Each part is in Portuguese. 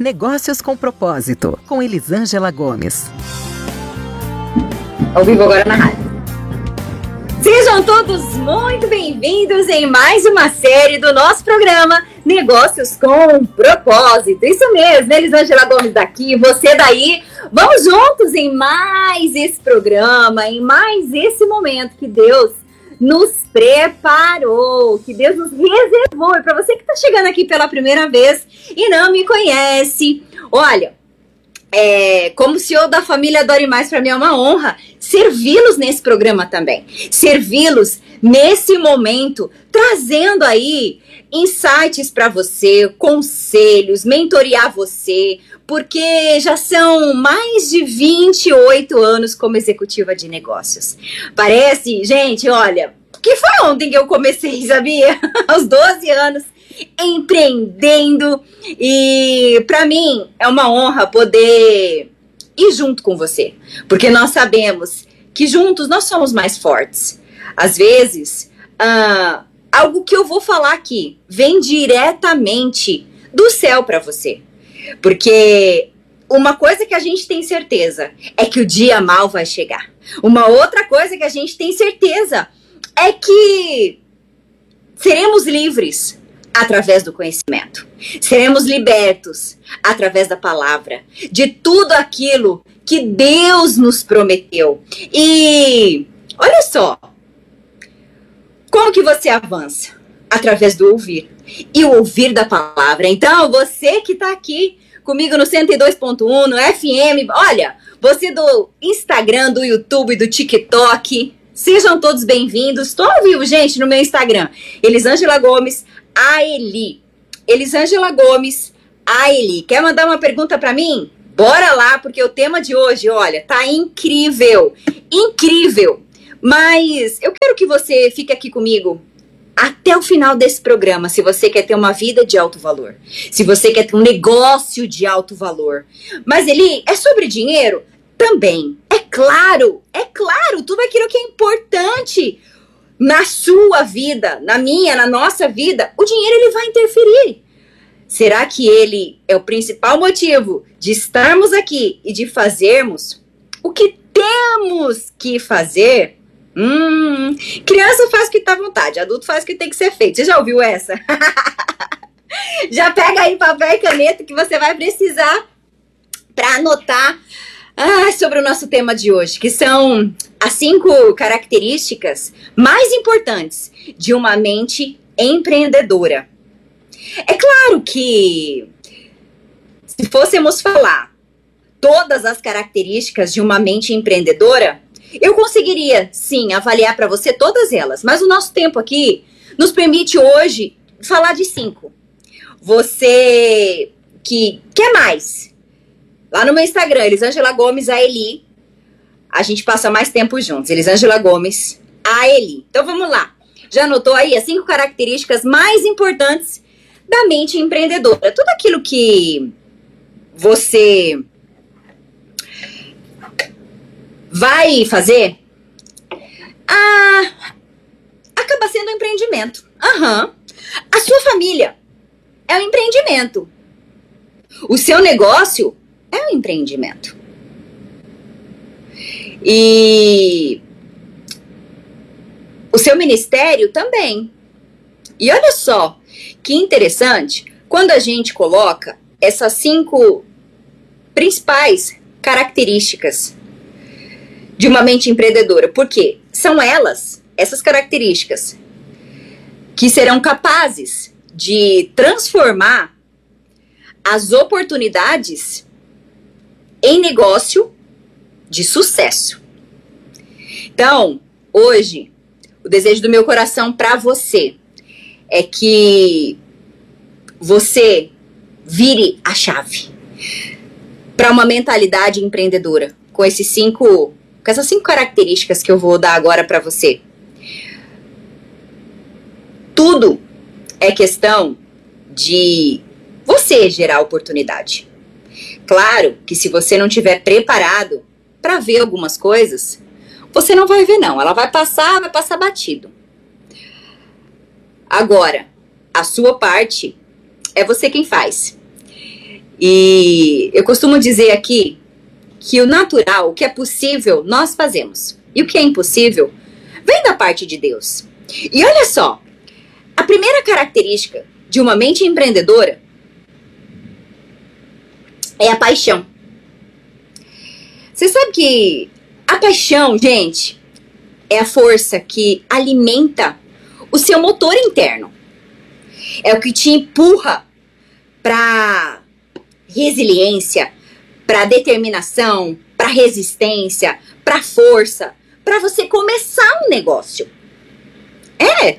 Negócios com Propósito, com Elisângela Gomes. Ao vivo agora na rádio. Sejam todos muito bem-vindos em mais uma série do nosso programa Negócios com Propósito. Isso mesmo, Elisângela Gomes daqui, você daí. Vamos juntos em mais esse programa, em mais esse momento que Deus nos preparou, que Deus nos reservou. E para você que está chegando aqui pela primeira vez e não me conhece, olha, como CEO da família Dore Mais, para mim é uma honra servi-los nesse programa também. Servi-los nesse momento, trazendo aí insights para você, conselhos, mentorear você, porque já são mais de 28 anos como executiva de negócios. Parece, gente, olha, que foi ontem que eu comecei, sabia? Aos 12 anos, empreendendo, e para mim é uma honra poder ir junto com você, porque nós sabemos que juntos nós somos mais fortes. Às vezes, algo que eu vou falar aqui vem diretamente do céu para você, porque uma coisa que a gente tem certeza é que o dia mal vai chegar. Uma outra coisa que a gente tem certeza é que seremos livres através do conhecimento. Seremos libertos através da palavra, de tudo aquilo que Deus nos prometeu. E olha só, como que você avança? Através do ouvir. E o ouvir da palavra. Então, você que está aqui comigo no 102.1, no FM, olha, você do Instagram, do YouTube, do TikTok, sejam todos bem-vindos. Estou ao vivo, gente, no meu Instagram, Elisângela Gomes, Aeli. Elisângela Gomes, Aeli. Quer mandar uma pergunta para mim? Bora lá, porque o tema de hoje, olha, tá incrível. Incrível. Mas eu quero que você fique aqui comigo até o final desse programa, se você quer ter uma vida de alto valor. Se você quer ter um negócio de alto valor. Mas, Eli, é sobre dinheiro? Também. É claro, tudo aquilo que é importante na sua vida, na minha, na nossa vida, o dinheiro ele vai interferir. Será que ele é o principal motivo de estarmos aqui e de fazermos o que temos que fazer? Criança faz o que tá à vontade, adulto faz o que tem que ser feito. Você já ouviu essa? Já pega aí papel e caneta que você vai precisar para anotar sobre o nosso tema de hoje, que são as 5 características mais importantes de uma mente empreendedora. É claro que se fôssemos falar todas as características de uma mente empreendedora, eu conseguiria, sim, avaliar para você todas elas, mas o nosso tempo aqui nos permite hoje falar de 5. Você que quer mais? Lá no meu Instagram, Elisângela Gomes, Aeli, a gente passa mais tempo juntos. Elisângela Gomes, Aeli. Então vamos lá. Já anotou aí as 5 características mais importantes da mente empreendedora? Tudo aquilo que você vai fazer acaba sendo um empreendimento. A sua família é um empreendimento. O seu negócio é um empreendimento. E o seu ministério também. E olha só, que interessante, quando a gente coloca essas 5 principais características de uma mente empreendedora. Por quê? São elas, essas características, que serão capazes de transformar as oportunidades em negócio de sucesso. Então, hoje, o desejo do meu coração para você é que você vire a chave para uma mentalidade empreendedora com essas 5 características que eu vou dar agora para você. Tudo é questão de você gerar oportunidade. Claro que se você não estiver preparado para ver algumas coisas, você não vai ver não. Ela vai passar batido. Agora, a sua parte é você quem faz. E eu costumo dizer aqui que o natural, o que é possível, nós fazemos. E o que é impossível, vem da parte de Deus. E olha só, a primeira característica de uma mente empreendedora é a paixão. Você sabe que a paixão, gente, é a força que alimenta o seu motor interno. É o que te empurra para resiliência, para determinação, para resistência, para força, para você começar um negócio. É.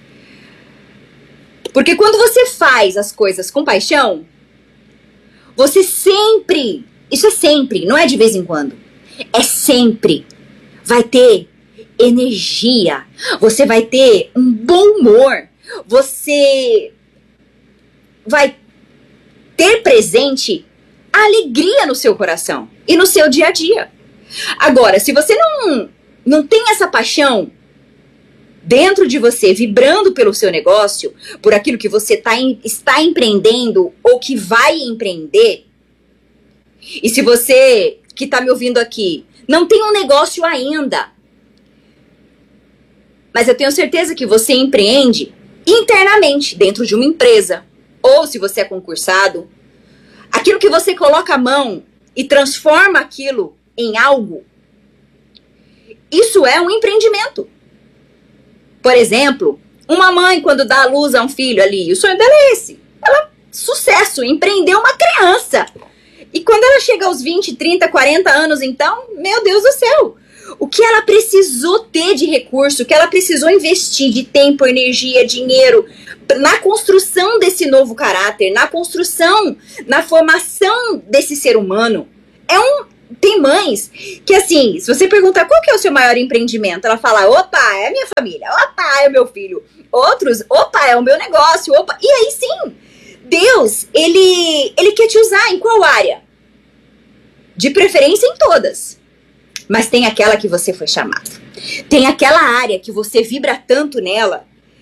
Porque quando você faz as coisas com paixão, você sempre, isso é sempre, não é de vez em quando, é sempre, vai ter energia, você vai ter um bom humor, você vai ter presente a alegria no seu coração e no seu dia a dia. Agora, se você não tem essa paixão dentro de você, vibrando pelo seu negócio, por aquilo que você está empreendendo ou que vai empreender, e se você que está me ouvindo aqui não tem um negócio ainda, mas eu tenho certeza que você empreende internamente dentro de uma empresa, ou se você é concursado, aquilo que você coloca a mão e transforma aquilo em algo, isso é um empreendimento. Por exemplo, uma mãe quando dá à luz a um filho ali, o sonho dela é esse. Ela, sucesso, empreendeu uma criança. E quando ela chega aos 20, 30, 40 anos, então, meu Deus do céu, o que ela precisou ter de recurso, o que ela precisou investir de tempo, energia, dinheiro, na construção desse novo caráter, na construção, na formação desse ser humano. Tem mães que, assim, se você perguntar qual que é o seu maior empreendimento, ela fala, opa, é a minha família, opa, é o meu filho. Outros, opa, é o meu negócio, opa. E aí sim, Deus, ele quer te usar em qual área? De preferência em todas. Mas tem aquela que você foi chamado. Tem aquela área que você vibra tanto nela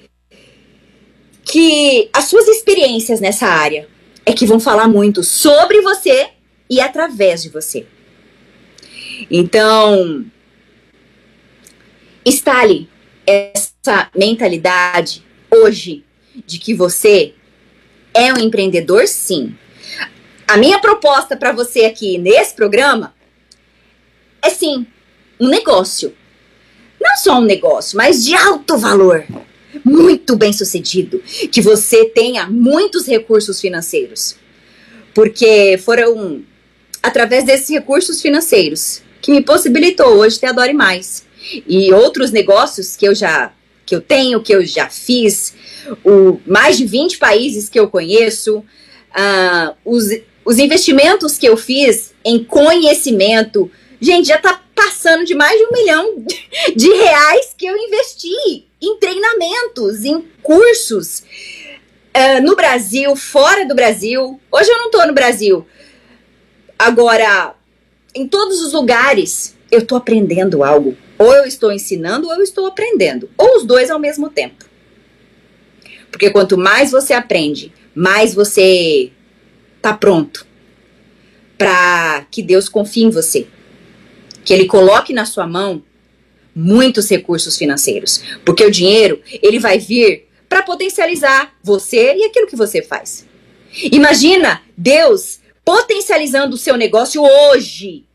que as suas experiências nessa área é que vão falar muito sobre você e através de você. Então, instale essa mentalidade hoje de que você é um empreendedor, sim. A minha proposta para você aqui nesse programa é, sim, um negócio. Não só um negócio, mas de alto valor. Muito bem sucedido. Que você tenha muitos recursos financeiros. Porque foram através desses recursos financeiros que me possibilitou hoje ter a Dore Mais. E outros negócios que eu tenho, que eu já fiz, mais de 20 países que eu conheço, os investimentos que eu fiz em conhecimento, gente, já está passando de mais de 1 milhão de reais que eu investi em treinamentos, em cursos, no Brasil, fora do Brasil. Hoje eu não estou no Brasil. Agora, em todos os lugares, eu estou aprendendo algo. Ou eu estou ensinando, ou eu estou aprendendo. Ou os dois ao mesmo tempo. Porque quanto mais você aprende, mais você está pronto para que Deus confie em você. Que Ele coloque na sua mão muitos recursos financeiros. Porque o dinheiro, ele vai vir para potencializar você e aquilo que você faz. Imagina Deus potencializando o seu negócio hoje.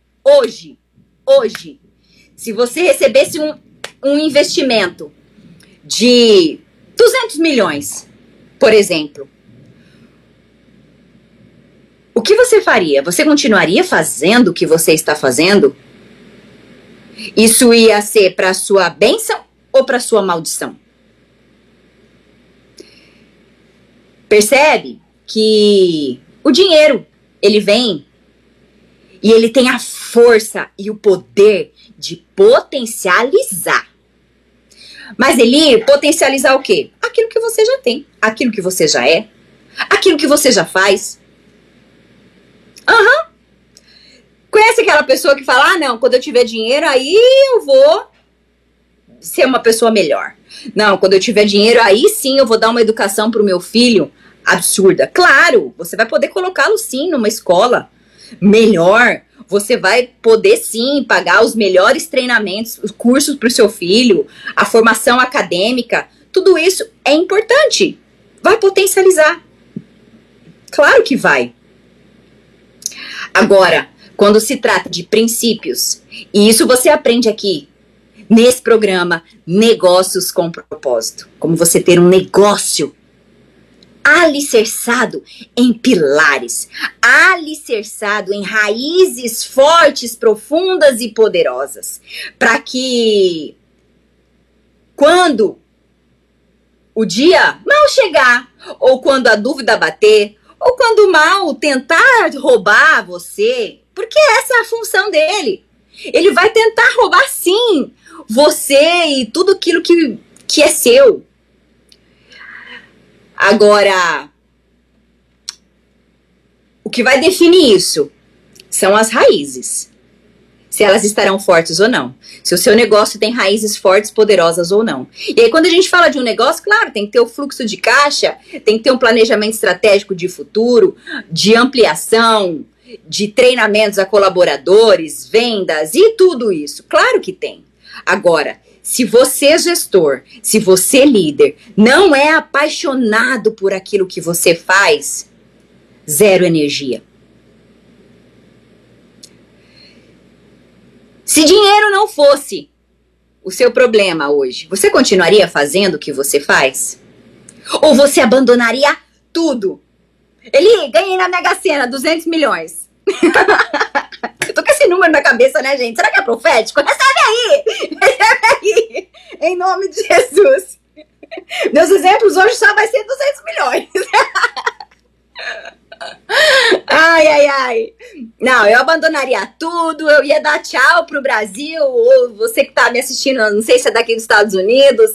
Se você recebesse um investimento de 200 milhões, por exemplo, o que você faria? Você continuaria fazendo o que você está fazendo? Isso ia ser para a sua bênção ou para a sua maldição? Percebe que o dinheiro, ele vem e ele tem a força e o poder de potencializar. Mas ele potencializar o quê? Aquilo que você já tem, aquilo que você já é, aquilo que você já faz. Conhece aquela pessoa que fala, não, quando eu tiver dinheiro, aí eu vou ser uma pessoa melhor. Não, quando eu tiver dinheiro, aí sim eu vou dar uma educação pro meu filho absurda. Claro, você vai poder colocá-lo sim numa escola melhor, você vai poder sim pagar os melhores treinamentos, os cursos para o seu filho, a formação acadêmica, tudo isso é importante. Vai potencializar. Claro que vai. Agora, quando se trata de princípios, e isso você aprende aqui, nesse programa Negócios com Propósito, como você ter um negócio alicerçado em pilares, alicerçado em raízes fortes, profundas e poderosas, para que quando o dia mal chegar, ou quando a dúvida bater, ou quando o mal tentar roubar você, porque essa é a função dele. Ele vai tentar roubar sim você e tudo aquilo que é seu. Agora, o que vai definir isso são as raízes. Se elas estarão fortes ou não. Se o seu negócio tem raízes fortes, poderosas ou não. E aí, quando a gente fala de um negócio, claro, tem que ter o fluxo de caixa, tem que ter um planejamento estratégico de futuro, de ampliação, de treinamentos a colaboradores, vendas e tudo isso. Claro que tem. Agora, se você gestor, se você líder, não é apaixonado por aquilo que você faz, zero energia. Se dinheiro não fosse o seu problema hoje, você continuaria fazendo o que você faz? Ou você abandonaria tudo? Ele ganhei na Mega Sena 200 milhões. Eu tô com esse número na cabeça, né, gente? Será que é profético? Recebe aí! Recebe aí! Em nome de Jesus. Meus exemplos hoje só vai ser 200 milhões. Ai, ai, ai. Não, eu abandonaria tudo, eu ia dar tchau pro Brasil, ou você que tá me assistindo, não sei se é daqui dos Estados Unidos,